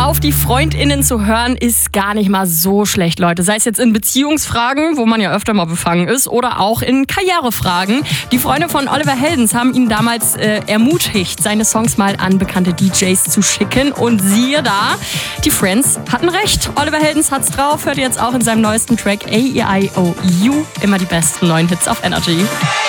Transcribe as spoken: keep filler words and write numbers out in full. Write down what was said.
auf die FreundInnen zu hören, ist gar nicht mal so schlecht, Leute. Sei es jetzt in Beziehungsfragen, wo man ja öfter mal befangen ist, oder auch in Karrierefragen. Die Freunde von Oliver Heldens haben ihn damals äh, ermutigt, seine Songs mal an bekannte D Js zu schicken. Und siehe da, die Friends hatten recht. Oliver Heldens hat's drauf, hört jetzt auch in seinem neuesten Track A E I O U immer die besten neuen Hits auf Energy.